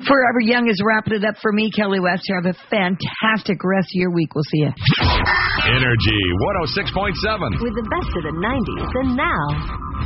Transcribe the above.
Forever Young is wrapping it up for me, Kelly West. Have a fantastic rest of your week. We'll see you. Energy 106.7. With the best of the 90s and now.